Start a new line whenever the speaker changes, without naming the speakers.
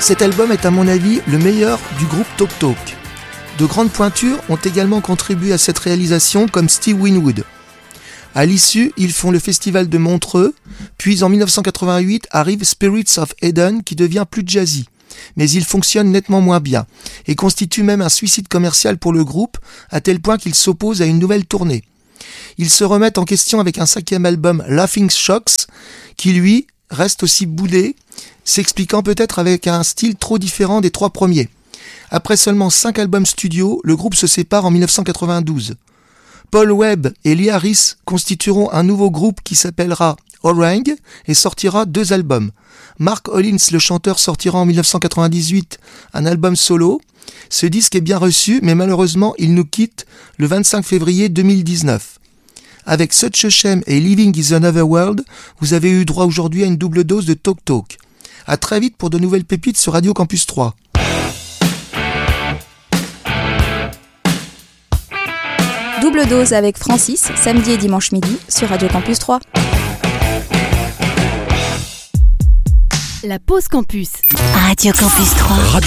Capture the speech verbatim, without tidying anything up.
Cet album est à mon avis le meilleur du groupe Talk Talk. De grandes pointures ont également contribué à cette réalisation comme Steve Winwood. À l'issue, ils font le festival de Montreux, puis en dix-neuf cent quatre-vingt-huit arrive Spirits of Eden qui devient plus jazzy. Mais il fonctionne nettement moins bien et constitue même un suicide commercial pour le groupe à tel point qu'il s'oppose à une nouvelle tournée. Ils se remettent en question avec un cinquième album Laughing Shocks qui lui reste aussi boudé, s'expliquant peut-être avec un style trop différent des trois premiers. Après seulement cinq albums studio, le groupe se sépare en dix-neuf cent quatre-vingt-douze. Paul Webb et Lee Harris constitueront un nouveau groupe qui s'appellera Orang et sortira deux albums. Mark Hollins, le chanteur, sortira en dix-neuf cent quatre-vingt-dix-huit un album solo. Ce disque est bien reçu, mais malheureusement, il nous quitte le vingt-cinq février deux mille dix-neuf. Avec Such a Shame et Living is Another World, vous avez eu droit aujourd'hui à une double dose de Talk Talk. À très vite pour de nouvelles pépites sur Radio Campus trois.
Double dose avec Francis, samedi et dimanche midi sur Radio Campus trois.
La pause campus.
Radio Campus trois.